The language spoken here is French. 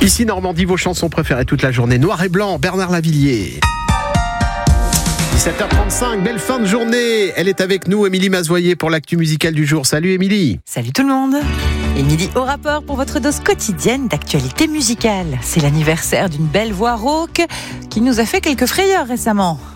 Ici Normandie, vos chansons préférées toute la journée. Noir et blanc, Bernard Lavilliers. 17h35, belle fin de journée. Elle est avec nous, Émilie Mazoyer, pour l'actu musicale du jour. Salut Émilie. Salut tout le monde. Émilie au rapport pour votre dose quotidienne d'actualité musicale. C'est l'anniversaire d'une belle voix rauque qui nous a fait quelques frayeurs récemment.